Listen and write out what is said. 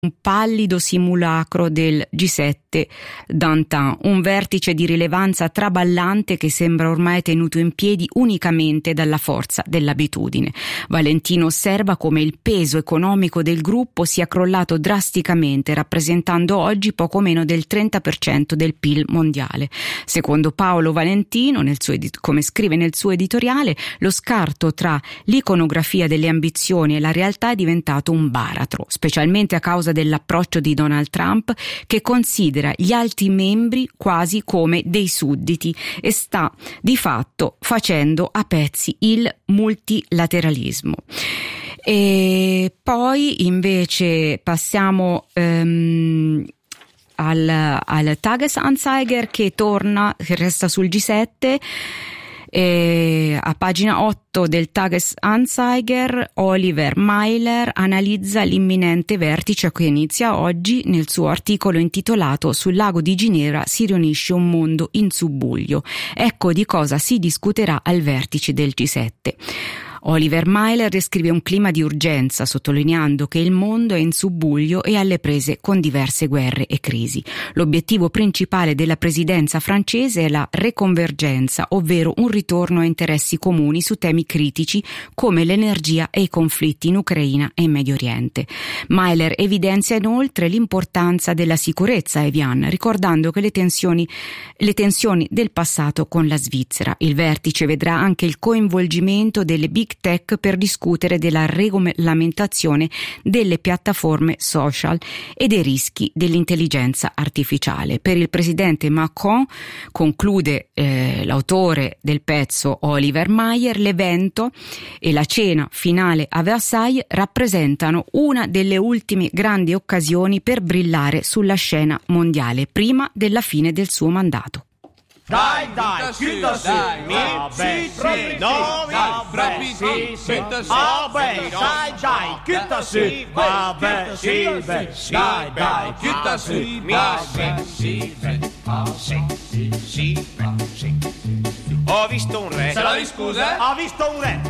un pallido simulacro del G7 d'antan, un vertice di rilevanza traballante che sembra ormai tenuto in piedi unicamente dalla forza dell'abitudine. Valentino osserva come il peso economico del gruppo sia crollato drasticamente, rappresentando oggi poco meno del 30% del PIL mondiale. Secondo Paolo Valentino, come scrive nel suo editoriale, lo scarto tra l'iconografia delle ambizioni e la realtà è diventato un baratro, specialmente a causa dell'approccio di Donald Trump, che considera gli alti membri quasi come dei sudditi e sta di fatto facendo a pezzi il multilateralismo. E poi invece passiamo al Tagesanzeiger, che resta sul G7. A pagina 8 del Tagesanzeiger, Oliver Mailer analizza l'imminente vertice che inizia oggi. Nel suo articolo intitolato "Sul lago di Ginevra si riunisce un mondo in subbuglio". Ecco di cosa si discuterà al vertice del G7. Oliver Mailer descrive un clima di urgenza, sottolineando che il mondo è in subbuglio e alle prese con diverse guerre e crisi. L'obiettivo principale della presidenza francese è la reconvergenza, ovvero un ritorno a interessi comuni su temi critici come l'energia e i conflitti in Ucraina e in Medio Oriente. Mailer evidenzia inoltre l'importanza della sicurezza a Evian, ricordando che le tensioni del passato con la Svizzera. Il vertice vedrà anche il coinvolgimento delle big tech per discutere della regolamentazione delle piattaforme social e dei rischi dell'intelligenza artificiale. Per il presidente Macron, conclude l'autore del pezzo Oliver Mailer, l'evento e la cena finale a Versailles rappresentano una delle ultime grandi occasioni per brillare sulla scena mondiale prima della fine del suo mandato. Dai, chiuda sì, sì, vabbè, dai, chiuda sì, vabbè, sì, dai, chiuda sì, sì. Ho visto un re. Se la scusa? Ho visto un re.